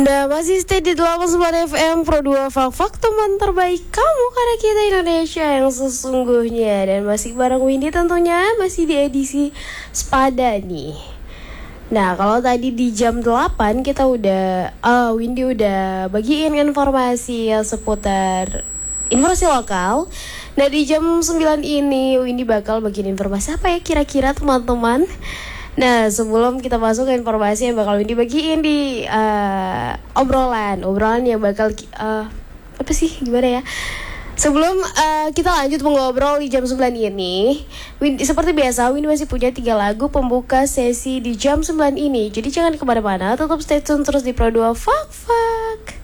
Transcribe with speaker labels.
Speaker 1: Nah, masih stay di 89 FM Pro 2 Fak teman terbaik kamu karena kita Indonesia yang sesungguhnya. Dan masih bareng Windy tentunya, masih di edisi Sepada nih. Nah, kalau tadi di jam 8 kita udah Windy udah bagiin informasi yang seputar informasi lokal. Nah, di jam 9 ini Windy bakal bagiin informasi apa ya kira-kira teman-teman. Nah, sebelum kita masuk ke informasi yang bakal Windy bagiin di obrolan yang bakal apa sih gimana ya? Sebelum kita lanjut mengobrol di jam 9 ini, Windy, seperti biasa Windy masih punya 3 lagu pembuka sesi di jam 9 ini. Jadi jangan kemana-mana, tetap stay tune terus di Pro 2 Fak.